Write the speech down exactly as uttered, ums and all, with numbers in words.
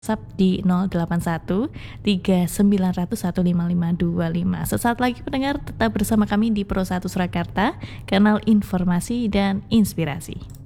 WhatsApp di nol delapan satu tiga sembilan nol nol satu lima lima dua lima. Sesaat lagi pendengar tetap bersama kami di Pro satu Surakarta, kanal informasi dan inspirasi.